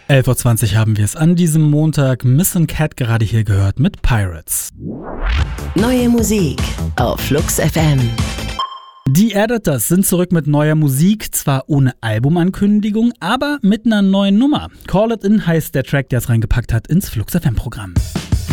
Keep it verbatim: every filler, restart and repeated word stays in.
elf Uhr zwanzig haben wir es an diesem Montag. Missing Cat gerade hier gehört mit Pirates. Neue Musik auf Flux F M. Die Editors sind zurück mit neuer Musik, zwar ohne Albumankündigung, aber mit einer neuen Nummer. Call It In heißt der Track, der es reingepackt hat ins Flux F M-Programm.